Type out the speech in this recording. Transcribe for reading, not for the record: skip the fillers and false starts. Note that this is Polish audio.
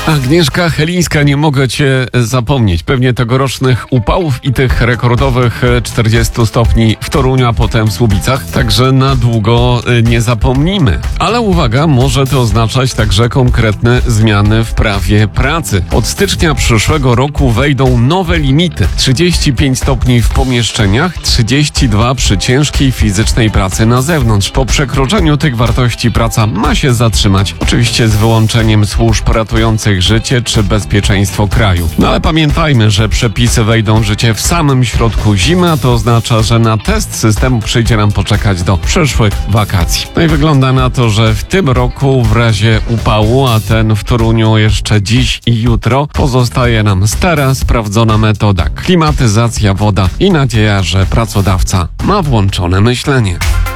Agnieszka Helińska, nie mogę cię zapomnieć. Pewnie tegorocznych upałów i tych rekordowych 40 stopni w Toruniu, a potem w Słubicach. Także na długo nie zapomnimy. Ale uwaga, może to oznaczać także konkretne zmiany w prawie pracy. Od stycznia przyszłego roku wejdą nowe limity. 35 stopni w pomieszczeniach, 32 przy ciężkiej fizycznej pracy na zewnątrz. Po przekroczeniu tych wartości praca ma się zatrzymać. Oczywiście z wyłączeniem służb ratujących życie czy bezpieczeństwo kraju. No ale pamiętajmy, że przepisy wejdą w życie w samym środku zimy, a to oznacza, że na test systemu przyjdzie nam poczekać do przyszłych wakacji. No i wygląda na to, że w tym roku w razie upału, a ten w Toruniu jeszcze dziś i jutro, pozostaje nam stara, sprawdzona metoda: klimatyzacja, woda i nadzieja, że pracodawca ma włączone myślenie.